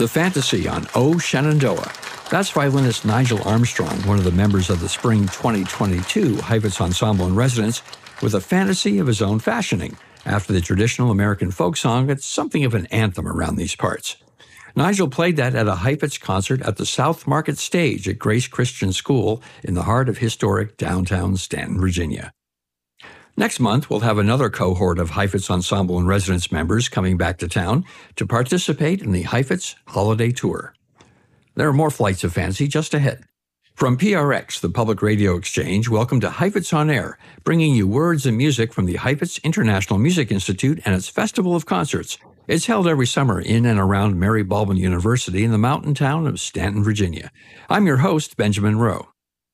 The Fantasy on O Shenandoah. That's violinist Nigel Armstrong, one of the members of the Spring 2022 Heifetz Ensemble in Residence, with a fantasy of his own fashioning. After the traditional American folk song, it's something of an anthem around these parts. Nigel played that at a Heifetz concert at the South Market Stage at Grace Christian School in the heart of historic downtown Stanton, Virginia. Next month, we'll have another cohort of Heifetz Ensemble in Residence members coming back to town to participate in the Heifetz Holiday Tour. There are more flights of fancy just ahead. From PRX, the Public Radio Exchange, welcome to Heifetz on Air, bringing you words and music from the Heifetz International Music Institute and its Festival of Concerts. It's held every summer in and around Mary Baldwin University in the mountain town of Stanton, Virginia. I'm your host, Benjamin Rowe.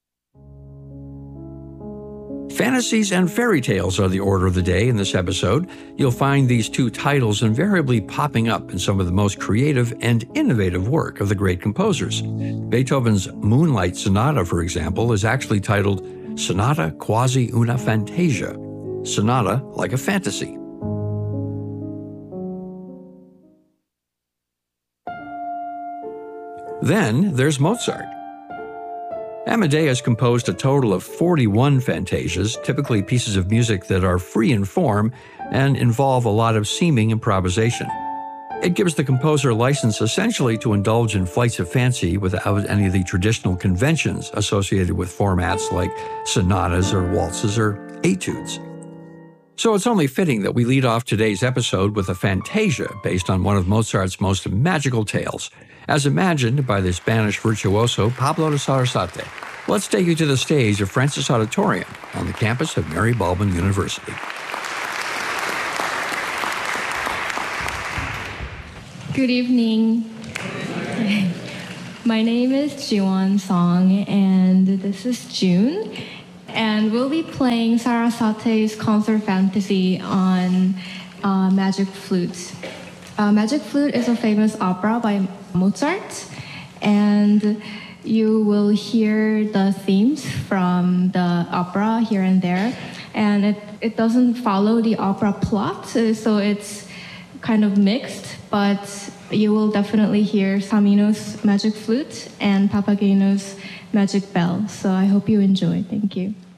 Fantasies and fairy tales are the order of the day in this episode. You'll find these two titles invariably popping up in some of the most creative and innovative work of the great composers. Beethoven's Moonlight Sonata, for example, is actually titled Sonata Quasi una Fantasia, sonata like a fantasy. Then there's Mozart. Amadeus composed a total of 41 fantasias, typically pieces of music that are free in form and involve a lot of seeming improvisation. It gives the composer license essentially to indulge in flights of fancy without any of the traditional conventions associated with formats like sonatas or waltzes or etudes. So it's only fitting that we lead off today's episode with a fantasia based on one of Mozart's most magical tales, as imagined by the Spanish virtuoso Pablo de Sarasate. Let's take you to the stage of Francis Auditorium on the campus of Mary Baldwin University. Good evening. My name is Jiwon Song, and this is June. And we'll be playing Sarasate's Concert Fantasy on Magic Flute. Magic Flute is a famous opera by Mozart, and you will hear the themes from the opera here and there. And it doesn't follow the opera plot, so it's kind of mixed, but you will definitely hear Samino's Magic Flute and Papageno's Magic Bell. So I hope you enjoy. Thank you.